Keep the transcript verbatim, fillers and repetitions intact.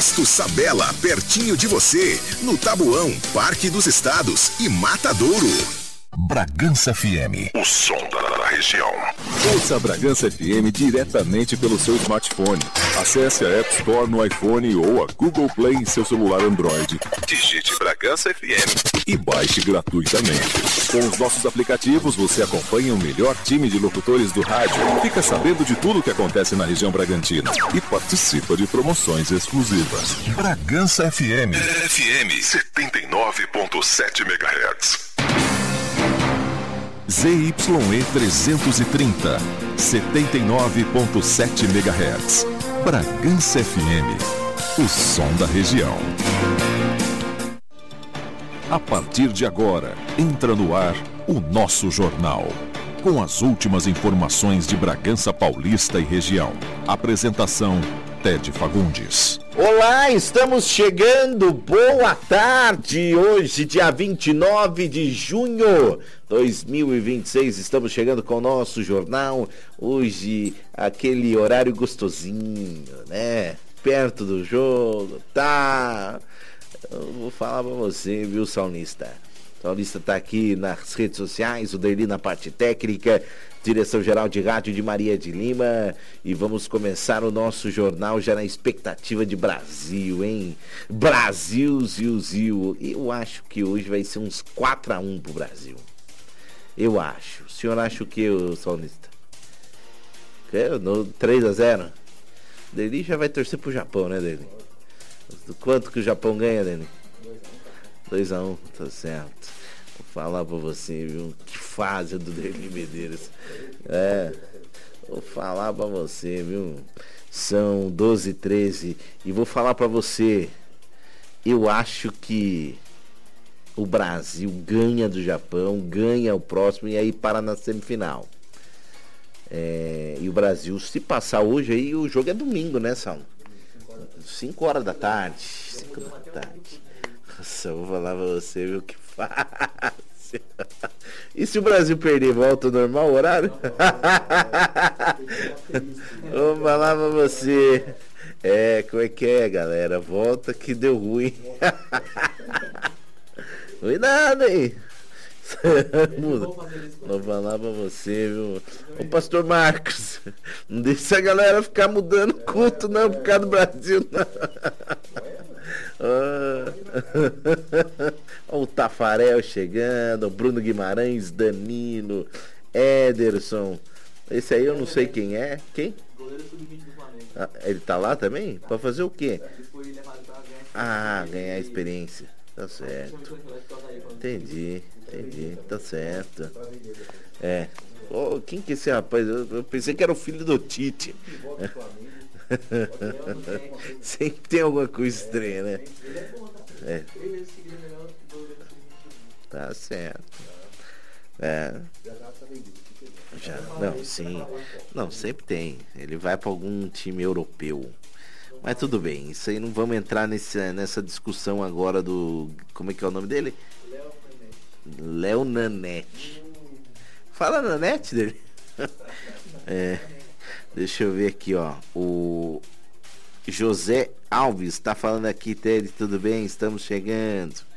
Posto Sabela, pertinho de você, no Tabuão, Parque dos Estados e Matadouro. Bragança F M, o som da região. Ouça a Bragança F M diretamente pelo seu smartphone. Acesse a App Store no iPhone ou a Google Play em seu celular Android. Digite Bragança F M e baixe gratuitamente. Com os nossos aplicativos, você acompanha o melhor time de locutores do rádio, fica sabendo de tudo o que acontece na região bragantina e participa de promoções exclusivas. Bragança F M, F M setenta e nove ponto sete megahertz. Z Y E trezentos e trinta, setenta e nove ponto sete megahertz. Bragança F M, o som da região. A partir de agora, entra no ar o nosso jornal. Com as últimas informações de Bragança Paulista e região. Apresentação, Ted Fagundes. Olá, estamos chegando, boa tarde, hoje dia vinte e nove de junho de dois mil e vinte e seis, estamos chegando com o nosso jornal, hoje aquele horário gostosinho, né, perto do jogo, tá, eu vou falar pra você, viu, Saulista, Saulista tá aqui nas redes sociais, o Derli na parte técnica, direção-geral de rádio de Maria de Lima, e vamos começar o nosso jornal já na expectativa de Brasil, hein? Brasil, Zil, Zil. Eu acho que hoje vai ser uns quatro a um pro Brasil. Eu acho. O senhor acha o que, o Saulista? No três a zero? Dele já vai torcer pro Japão, né, Dele? Quanto que o Japão ganha, Dele? dois a um, tá certo. Vou falar pra você, viu? Que fase do Derli Medeiros. É, vou falar pra você, viu? São doze e treze. E vou falar pra você. Eu acho que o Brasil ganha do Japão, ganha o próximo e aí para na semifinal. É, e o Brasil, se passar hoje aí, o jogo é domingo, né, Saulo? cinco horas da tarde. cinco da tarde. Nossa, eu vou falar pra você, viu? Que fácil. E se o Brasil perder, volta ao normal horário? Vou falar pra você. É, como é que é, galera? Volta que deu ruim. Cuidado aí. Vou falar pra você, viu? Ô pastor Marcos, não deixa a galera ficar mudando culto não, por causa do Brasil não. O Tafarel chegando, o Bruno Guimarães, Danilo, Ederson. Esse aí eu não sei quem é. Quem? Ah, ele tá lá também? Pra fazer o quê? Ah, ganhar experiência. Tá certo. Entendi, entendi. Tá certo. É. Oh, quem que é esse rapaz? Eu, eu pensei que era o filho do Tite. Sempre tem alguma coisa estranha, né? É. Tá certo. É. Já, não, sim. Não, sempre tem. Ele vai para algum time europeu. Mas tudo bem, isso aí não vamos entrar nesse, nessa discussão agora do... Como é que é o nome dele? Léo Nanete. Fala Nanete dele. É. Deixa eu ver aqui, ó. O José Alves tá falando aqui, Ted, tudo bem? Estamos chegando.